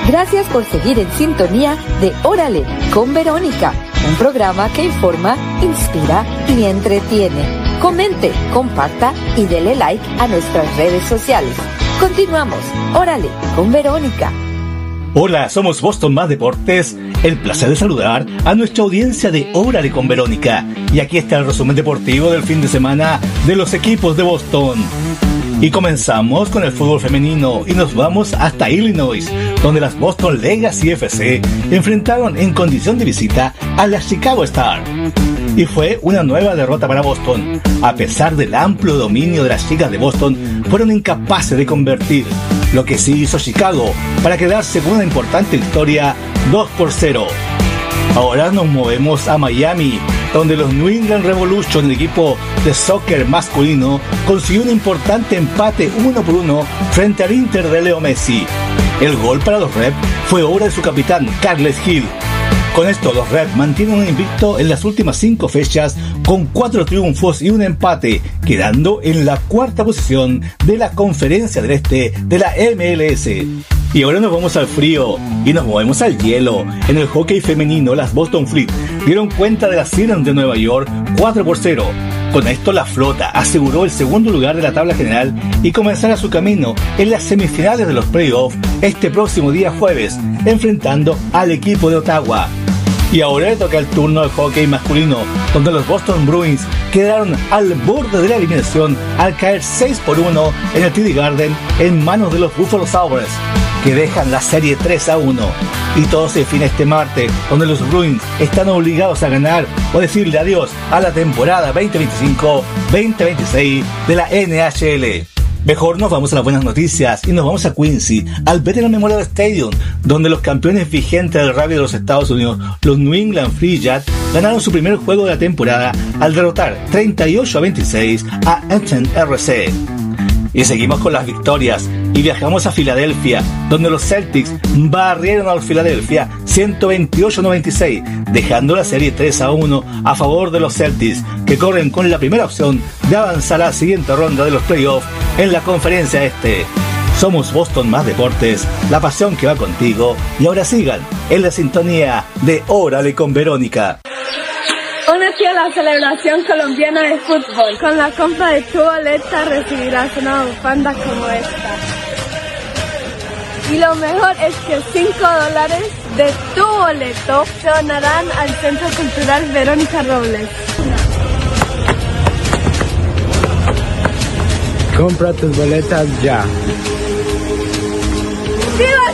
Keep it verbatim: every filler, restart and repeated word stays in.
Gracias por seguir en sintonía de Órale con Verónica, un programa que informa, inspira y entretiene. Comente, comparta y dele like a nuestras redes sociales. Continuamos, Órale con Verónica. Hola, somos Boston Más Deportes. El placer de saludar a nuestra audiencia de Órale con Verónica. Y aquí está el resumen deportivo del fin de semana de los equipos de Boston. Y comenzamos con el fútbol femenino y nos vamos hasta Illinois, donde las Boston Legacy F C enfrentaron en condición de visita a la Chicago Star. Y fue una nueva derrota para Boston. A pesar del amplio dominio de las chicas de Boston, fueron incapaces de convertir, lo que sí hizo Chicago para quedarse con una importante victoria dos por cero. Ahora nos movemos a Miami, donde los New England Revolution, el equipo de soccer masculino, consiguió un importante empate uno por uno frente al Inter de Leo Messi. El gol para los Reds fue obra de su capitán, Carles Gil. Con esto, los Reds mantienen un invicto en las últimas cinco fechas con cuatro triunfos y un empate, quedando en la cuarta posición de la Conferencia del Este de la M L S. Y ahora nos vamos al frío y nos movemos al hielo. En el hockey femenino, las Boston Fleet dieron cuenta de las Sirens de Nueva York cuatro por cero. Con esto, la flota aseguró el segundo lugar de la tabla general y comenzará su camino en las semifinales de los playoffs este próximo día jueves, enfrentando al equipo de Ottawa. Y ahora le toca el turno al hockey masculino, donde los Boston Bruins quedaron al borde de la eliminación al caer seis por uno en el T D Garden en manos de los Buffalo Sabres, que dejan la serie tres a uno. Y todo se define este martes, donde los Bruins están obligados a ganar o decirle adiós a la temporada veinte veinticinco veinte veintiséis de la N H L. Mejor nos vamos a las buenas noticias y nos vamos a Quincy, al Veterans Memorial Stadium, donde los campeones vigentes del rugby de los Estados Unidos, los New England Free Jacks, ganaron su primer juego de la temporada al derrotar treinta y ocho a veintiséis a Eton R C. Y seguimos con las victorias y viajamos a Filadelfia, donde los Celtics barrieron a los Philadelphia ciento veintiocho a noventa y seis, dejando la serie tres a uno a favor de los Celtics, que corren con la primera opción de avanzar a la siguiente ronda de los playoffs en la Conferencia Este. Somos Boston Más Deportes, la pasión que va contigo, y ahora sigan en la sintonía de Órale con Verónica. Únete a la celebración colombiana de fútbol. Con la compra de tu boleta recibirás una bufanda como esta. Y lo mejor es que cinco dólares de tu boleto se donarán al Centro Cultural Verónica Robles. Compra tus boletas ya. ¡Viva